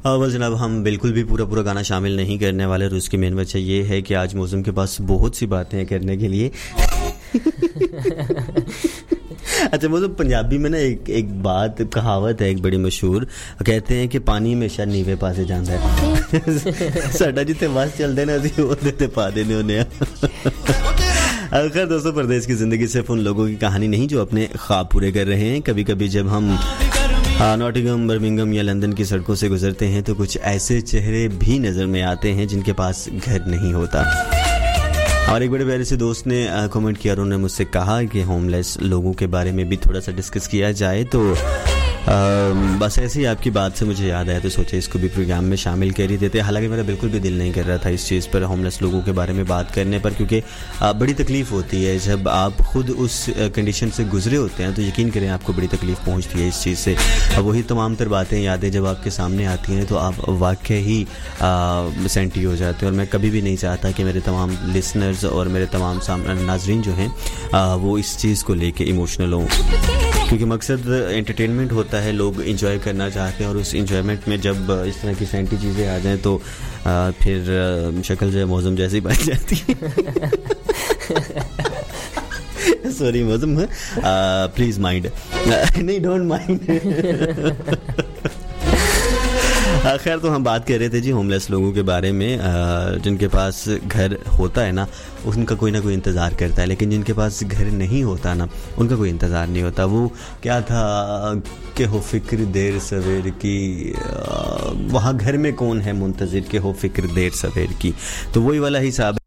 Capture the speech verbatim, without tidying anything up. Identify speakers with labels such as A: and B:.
A: हाँ बस जनाब, हम बिल्कुल भी पूरा पूरा गाना शामिल नहीं करने वाले और उसकी मेन वजह ये है कि आज मौसम के पास बहुत सी बातें हैं करने के लिए। अच्छा मौसम, पंजाबी में ना एक एक बात कहावत है एक बड़ी मशहूर, कहते हैं कि पानी हमेशा नीवे पासे जाता है। साडा जिते बस चलते ना अभी वो पा देने होने। खैर दोस्तों, परदेश की ज़िंदगी सिर्फ उन लोगों की कहानी नहीं जो अपने ख्वाब पूरे कर रहे हैं। कभी कभी जब हम नॉटिंघम, बर्मिंघम या लंदन की सड़कों से गुजरते हैं तो कुछ ऐसे चेहरे भी नज़र में आते हैं जिनके पास घर नहीं होता। और एक बड़े प्यारे से दोस्त ने कमेंट किया और उन्होंने मुझसे कहा कि होमलेस लोगों के बारे में भी थोड़ा सा डिस्कस किया जाए। तो आ, बस ऐसे ही आपकी बात से मुझे याद आया तो सोचा इसको भी प्रोग्राम में शामिल कर ही देते। हालांकि मेरा बिल्कुल भी दिल नहीं कर रहा था इस चीज़ पर, होमलेस लोगों के बारे में बात करने पर, क्योंकि बड़ी तकलीफ़ होती है जब आप खुद उस कंडीशन से गुजरे होते हैं। तो यकीन करें आपको बड़ी तकलीफ़ पहुंचती है इस चीज़ से। अब वही तमाम तर बातें, यादें जब आपके सामने आती हैं तो आप वाकई ही सेंटी हो जाते हैं। और मैं कभी भी नहीं चाहता कि मेरे तमाम लिसनर्स और मेरे तमाम नाजरीन जो हैं वो इस चीज़ को लेके इमोशनल हों, क्योंकि मकसद एंटरटेनमेंट होता है, लोग एंजॉय करना चाहते हैं। और उस एंजॉयमेंट में जब इस तरह की सैंटी चीज़ें आ जाएं तो आ, फिर शक्ल जो है मौसम जैसी बन जाती है। सॉरी मौसम, प्लीज़ माइंड, नहीं डोंट माइंड। खैर, तो हम बात कर रहे थे जी होमलेस लोगों के बारे में, जिनके पास घर होता है ना उनका कोई ना कोई इंतज़ार करता है, लेकिन जिनके पास घर नहीं होता ना उनका कोई इंतज़ार नहीं होता। वो क्या था कि हो फिक्र देर सवेर की, वहाँ घर में कौन है मुंतज़िर के हो फिक्र देर सवेर की। तो वही वाला हिसाब